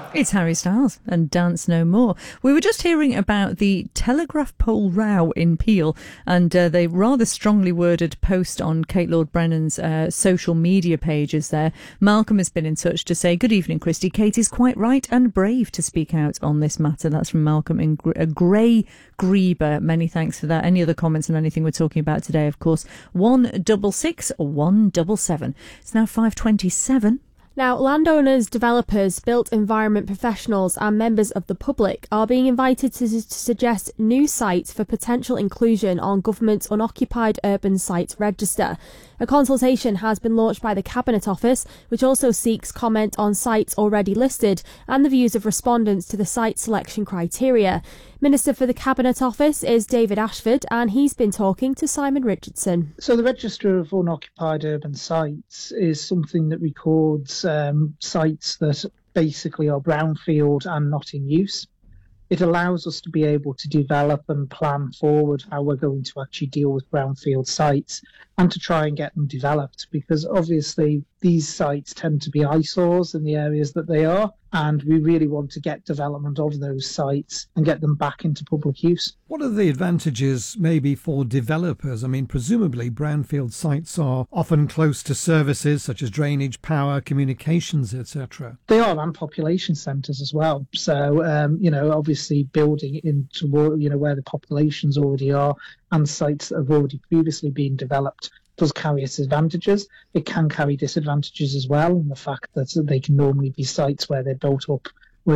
It's Harry Styles and Dance No More. We were just hearing about the telegraph pole row in Peel and the rather strongly worded post on Kate Lord-Brennan's social media pages there. Malcolm has been in touch to say, "Good evening, Christy. Kate is quite right and brave to speak out on this matter." That's from Malcolm in Grey Grieber. Many thanks for that. Any other comments on anything we're talking about today, of course, 166 177. It's now 5:27. Now, landowners, developers, built environment professionals and members of the public are being invited to suggest new sites for potential inclusion on government's unoccupied urban sites register. A consultation has been launched by the Cabinet Office, which also seeks comment on sites already listed and the views of respondents to the site selection criteria. Minister for the Cabinet Office is David Ashford, and he's been talking to Simon Richardson. So the Register of Unoccupied Urban Sites is something that records sites that basically are brownfield and not in use. It allows us to be able to develop and plan forward how we're going to actually deal with brownfield sites and to try and get them developed, because obviously these sites tend to be eyesores in the areas that they are, and we really want to get development of those sites and get them back into public use. What are the advantages maybe for developers? I mean, presumably brownfield sites are often close to services such as drainage, power, communications, etc. They are, and population centres as well. So, obviously building into, where the populations already are and sites that have already previously been developed does carry its advantages. It can carry disadvantages as well, in the fact that they can normally be sites where they're built up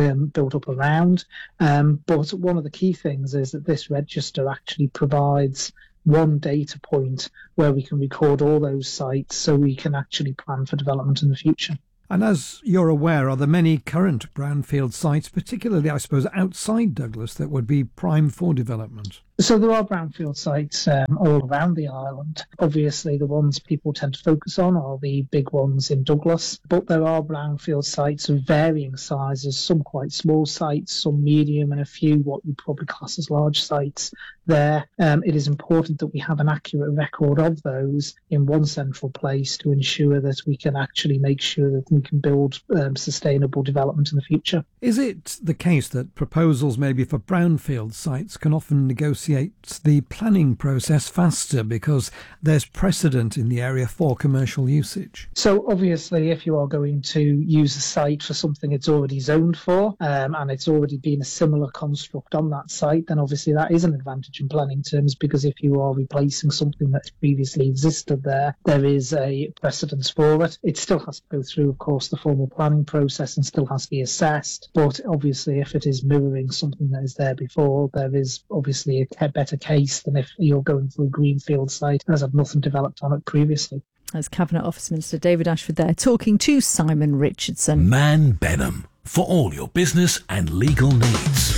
around. But one of the key things is that this register actually provides one data point where we can record all those sites so we can actually plan for development in the future. And as you're aware, are there many current brownfield sites, particularly, I suppose, outside Douglas, that would be prime for development? So there are brownfield sites all around the island. Obviously, the ones people tend to focus on are the big ones in Douglas, but there are brownfield sites of varying sizes, some quite small sites, some medium, and a few what you probably class as large sites there. It is important that we have an accurate record of those in one central place to ensure that we can actually make sure that we can build sustainable development in the future. Is it the case that proposals maybe for brownfield sites can often negotiate the planning process faster because there's precedent in the area for commercial usage? So obviously, if you are going to use a site for something it's already zoned for, and it's already been a similar construct on that site, then obviously that is an advantage in planning terms, because if you are replacing something that's previously existed there is a precedence for it. It still has to go through, of course, the formal planning process and still has to be assessed. But obviously, if it is mirroring something that is there before, there is obviously a better case than if you're going for a greenfield site and has had nothing developed on it previously. That's Cabinet Office Minister David Ashford there talking to Simon Richardson. Man Benham, for all your business and legal needs.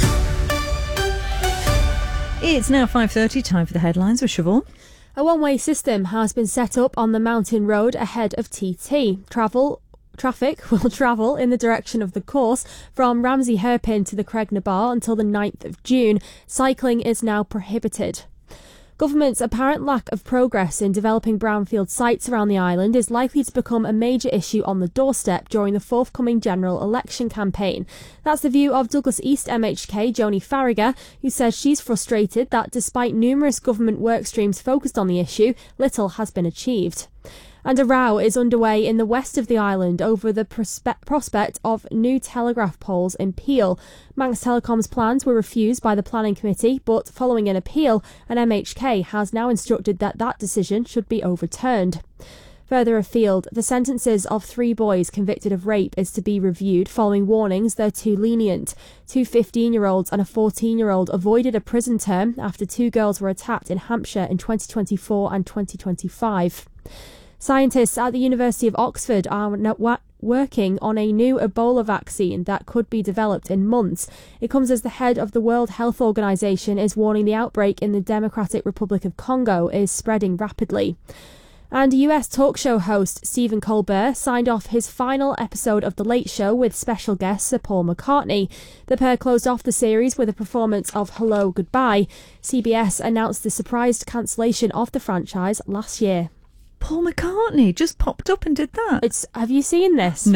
It's now 5:30, time for the headlines with Siobhan. A one-way system has been set up on the Mountain Road ahead of TT. Traffic will travel in the direction of the course from Ramsey Hairpin to the Cregner Bar until the 9th of June. Cycling is now prohibited. Government's apparent lack of progress in developing brownfield sites around the island is likely to become a major issue on the doorstep during the forthcoming general election campaign. That's the view of Douglas East MHK Joni Farragher, who says she's frustrated that despite numerous government work streams focused on the issue, little has been achieved. And a row is underway in the west of the island over the prospect of new telegraph poles in Peel. Manx Telecom's plans were refused by the planning committee, but following an appeal, an MHK has now instructed that decision should be overturned. Further afield, the sentences of 3 boys convicted of rape is to be reviewed following warnings they're too lenient. 2 15-year-olds and a 14-year-old avoided a prison term after 2 girls were attacked in Hampshire in 2024 and 2025. Scientists at the University of Oxford are working on a new Ebola vaccine that could be developed in months. It comes as the head of the World Health Organization is warning the outbreak in the Democratic Republic of Congo is spreading rapidly. And US talk show host Stephen Colbert signed off his final episode of The Late Show with special guest Sir Paul McCartney. The pair closed off the series with a performance of Hello, Goodbye. CBS announced the surprise cancellation of the franchise last year. Paul McCartney just popped up and did that. Have you seen this? No.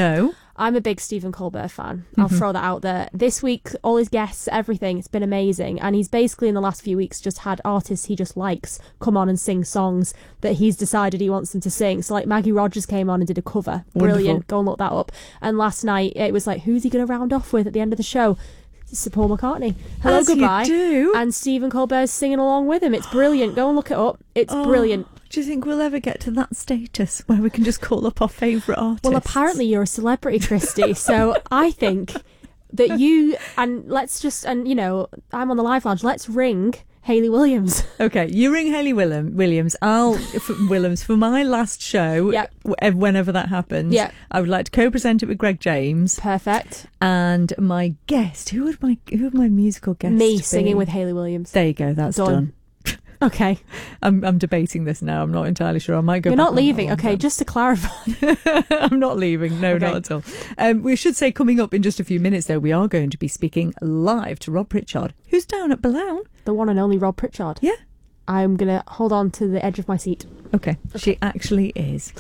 I'm a big Stephen Colbert fan. I'll throw that out there. This week, all his guests, everything, it's been amazing. And he's basically in the last few weeks just had artists he just likes come on and sing songs that he's decided he wants them to sing. So like Maggie Rogers came on and did a cover. Brilliant. Wonderful. Go and look that up. And last night it was like, who's he going to round off with at the end of the show? It's Paul McCartney. Hello, As you goodbye. do. And Stephen Colbert's singing along with him. It's brilliant. Go and look it up. It's brilliant. Do you think we'll ever get to that status where we can just call up our favourite artists? Well, apparently you're a celebrity, Christy. So I think that you, and let's just, and you know, I'm on the Live Lounge. Let's ring Hayley Williams. Okay, you ring Hayley Williams. Williams for my last show. Yep. Whenever that happens. Yep. I would like to co-present it with Greg James. Perfect. And my guest, who would my musical guest Me be? singing with Hayley Williams. There you go. That's done. Okay. I'm debating this now. I'm not entirely sure. I might go. You're back not on that leaving. one Okay, then. just to clarify. I'm not leaving. No, Okay. not at all. We should say coming up in just a few minutes, though, we are going to be speaking live to Rob Pritchard, who's down at Boulogne. The one and only Rob Pritchard. Yeah. I'm going to hold on to the edge of my seat. Okay. She actually is.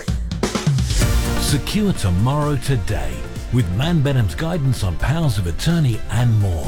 Secure tomorrow today with Man Benham's guidance on powers of attorney and more.